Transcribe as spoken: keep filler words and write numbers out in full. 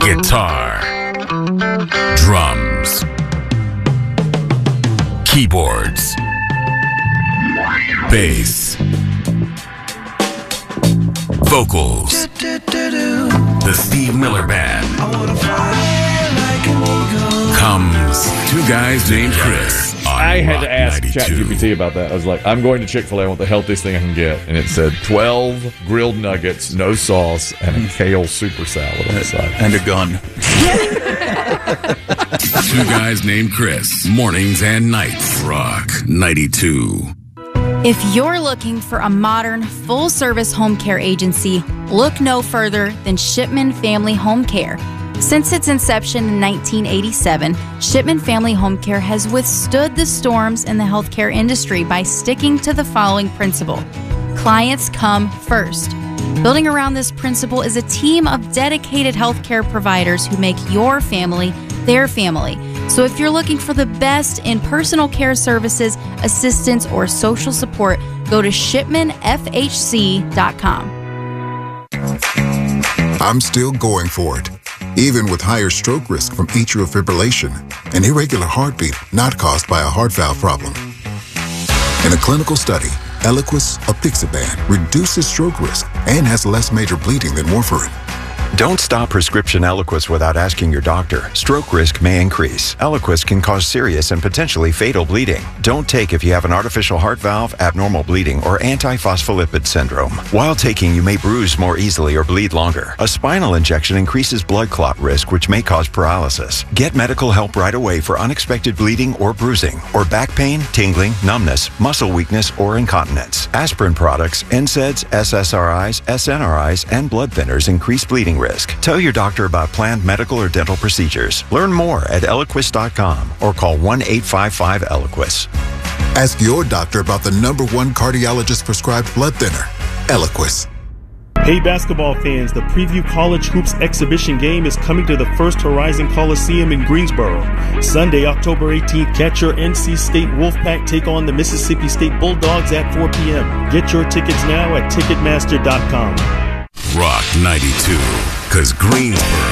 Guitar, drums, keyboards, bass, vocals. The Steve Miller Band comes Two Guys Named Chris. I had to ask ChatGPT about that. I was like, I'm going to Chick-fil-A. I want the healthiest thing I can get. And it said twelve grilled nuggets, no sauce, and a kale super salad on the side. And a gun. Two Guys Named Chris. Mornings and nights. Rock ninety-two. If you're looking for a modern, full-service home care agency, look no further than Shipman Family Home Care. Since its inception in nineteen eighty-seven, Shipman Family Home Care has withstood the storms in the healthcare industry by sticking to the following principle: clients come first. Building around this principle is a team of dedicated healthcare providers who make your family their family. So if you're looking for the best in personal care services, assistance, or social support, go to shipman f h c dot com. I'm still going for it, even with higher stroke risk from atrial fibrillation, an irregular heartbeat not caused by a heart valve problem. In a clinical study, Eliquis apixaban reduces stroke risk and has less major bleeding than warfarin. Don't stop prescription Eliquis without asking your doctor. Stroke risk may increase. Eliquis can cause serious and potentially fatal bleeding. Don't take if you have an artificial heart valve, abnormal bleeding, or antiphospholipid syndrome. While taking, you may bruise more easily or bleed longer. A spinal injection increases blood clot risk, which may cause paralysis. Get medical help right away for unexpected bleeding or bruising, or back pain, tingling, numbness, muscle weakness, or incontinence. Aspirin products, N SAIDs, S S R Is, S N R Is, and blood thinners increase bleeding risk. Tell your doctor about planned medical or dental procedures. Learn more at eliquis dot com or call one eight five five Eliquis. Ask your doctor about the number one cardiologist prescribed blood thinner, Eliquis. Hey basketball fans, the Preview College Hoops exhibition game is coming to the First Horizon Coliseum in Greensboro. Sunday, October eighteenth, catch your N C State Wolfpack take on the Mississippi State Bulldogs at four p.m. Get your tickets now at ticketmaster dot com. Rock ninety-two, because Greensboro